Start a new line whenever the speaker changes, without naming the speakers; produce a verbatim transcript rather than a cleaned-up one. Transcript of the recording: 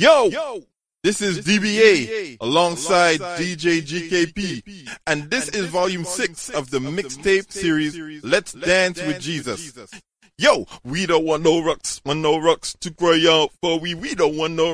Yo, this is D B A alongside D J G K P, and this is volume six of the mixtape series Let's Dance with Jesus. Yo, we don't want no rocks, want no rocks to cry out for we, we don't want no